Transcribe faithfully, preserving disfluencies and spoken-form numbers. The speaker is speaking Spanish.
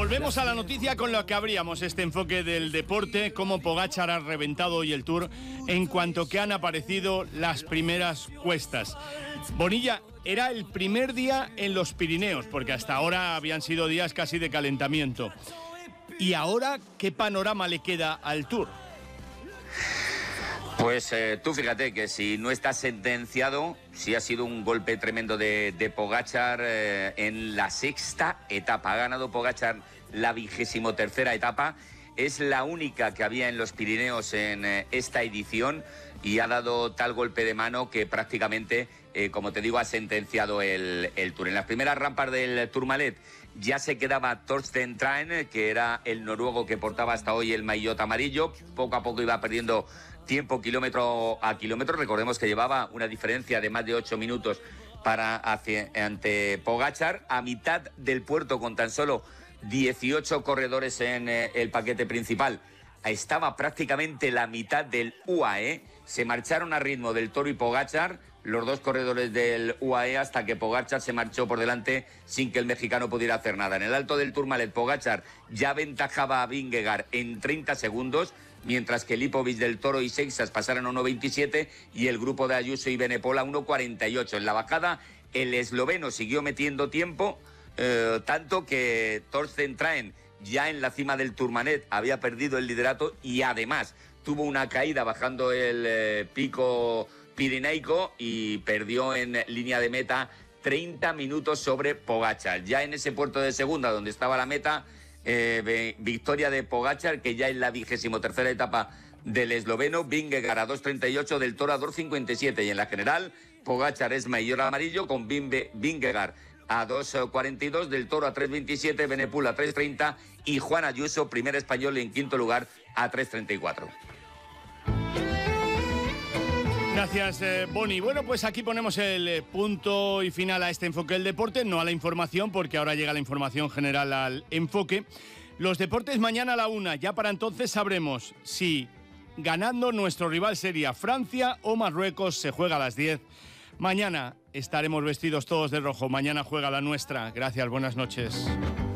Volvemos a la noticia con la que abríamos este enfoque del deporte, cómo Pogačar ha reventado hoy el Tour en cuanto que han aparecido las primeras cuestas. Bonilla, era el primer día en los Pirineos, porque hasta ahora habían sido días casi de calentamiento. ¿Y ahora qué panorama le queda al Tour? Pues eh, tú fíjate que si no está sentenciado, sí ha sido un golpe tremendo de, de Pogačar eh, en la sexta etapa. Ha ganado Pogačar la vigésimo tercera etapa. Es la única que había en los Pirineos en eh, esta edición y ha dado tal golpe de mano que prácticamente, eh, como te digo, ha sentenciado el, el Tour. En las primeras rampas del Tourmalet ya se quedaba Torsten Traen, que era el noruego que portaba hasta hoy el maillot amarillo. Poco a poco iba perdiendo tiempo kilómetro a kilómetro. Recordemos que llevaba una diferencia de más de ocho minutos para hacia, ante Pogačar. A mitad del puerto, con tan solo dieciocho corredores en eh, el paquete principal, estaba prácticamente la mitad del U A E. Se marcharon a ritmo del Toro y Pogačar, los dos corredores del U A E, hasta que Pogačar se marchó por delante sin que el mexicano pudiera hacer nada. En el alto del Tourmalet, Pogačar ya aventajaba a Vingegaard en treinta segundos, mientras que Lipovic del Toro y Seixas pasaron a uno veintisiete y el grupo de Ayuso y Benepol a uno cuarenta y ocho. En la bajada, el esloveno siguió metiendo tiempo, eh, tanto que Torsten Traen, ya en la cima del Tourmalet, había perdido el liderato y además tuvo una caída bajando el eh, pico pirenaico y perdió en línea de meta treinta minutos sobre Pogačar. Ya en ese puerto de segunda, donde estaba la meta, eh, victoria de Pogačar, que ya en la vigésimo tercera etapa del esloveno, Vingegaard a dos treinta y ocho, del Toro a dos cincuenta y siete. Y en la general, Pogačar es maillot amarillo con Vingegaard a dos cuarenta y dos, del Toro a tres veintisiete, Benepul a tres treinta y Juan Ayuso, primer español, en quinto lugar a tres treinta y cuatro. Gracias, eh, Boni. Bueno, pues aquí ponemos el eh, punto y final a este enfoque del deporte, no a la información, porque ahora llega la información general al enfoque. Los deportes mañana a la una. Ya para entonces sabremos si ganando nuestro rival sería Francia o Marruecos. Se juega a las diez. Mañana estaremos vestidos todos de rojo. Mañana juega la nuestra. Gracias, buenas noches.